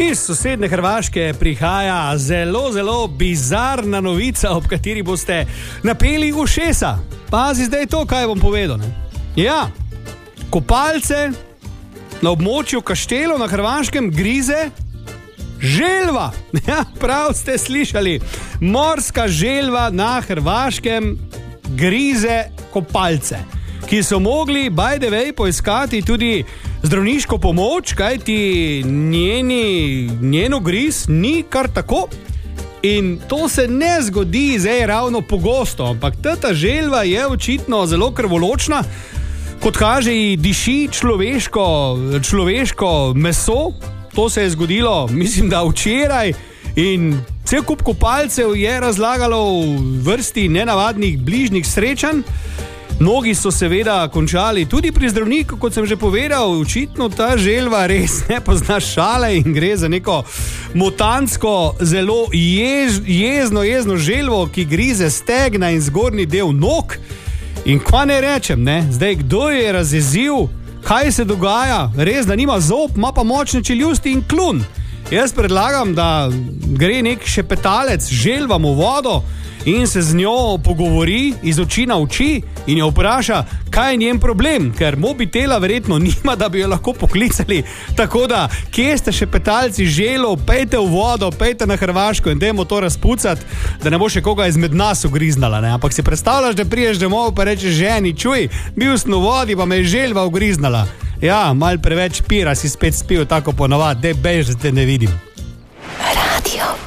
Iz sosedne Hrvaške prihaja zelo bizarna novica, ob kateri boste napeli ušesa. Pazi zdaj to, kaj bom povedal. Ne? Ja, kopalce na območju Kaštelov na Hrvaškem grize želva. Ja, prav ste slišali. Morska želva na Hrvaškem grize kopalce, ki so mogli, by the way, poiskati tudi zdravniško pomoč, kajti njeno griz ni kar tako. In to se ne zgodi zdaj ravno pogosto, ampak ta želva je očitno zelo krvoločna, kot kaže, diši človeško meso. To se je zgodilo, mislim, da včeraj, in cel kup kopalcev je razlagalo v vrsti nenavadnih bližnjih srečanj. Mnogi so seveda končali tudi pri zdravniku, kot sem že povedal. Očitno ta želva res ne pozna šale in gre za neko mutantsko, zelo jezno želvo, ki grize stegna in zgornji del nog. In kva ne rečem, ne? Zdaj, kdo je razjezil, kaj se dogaja? Res, da nima zob, ima pa močne čeljusti in kljun. Jaz predlagam, da gre nek šepetalec želvam v vodo in se z njo pogovori iz oči na oči in jo vpraša, kaj je njen problem, ker mobitela verjetno nima, da bi jo lahko poklicali. Tako da, kje ste šepetalci želov, pejte v vodo, pejte na Hrvaško in dajmo to razpucati, da ne bo še koga izmed nas ugriznala. Ne? Ampak si predstavljaš, da priješ domov pa rečeš ženi, čuj, bil sem v vodi, pa me je želva ugriznala. Ja, malo preveč pira si spet spil, tako ponavadi, dej bež, da te ne vidim. Radio